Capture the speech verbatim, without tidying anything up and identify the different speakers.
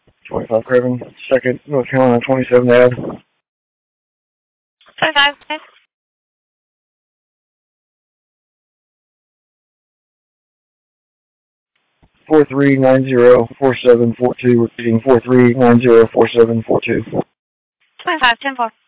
Speaker 1: twenty-five Craven, second, North Carolina, twenty-seven Ave.
Speaker 2: twenty-five, okay.
Speaker 1: four three nine zero four seven four two, repeating four three nine zero four seven four two.
Speaker 2: twenty-five, ten four.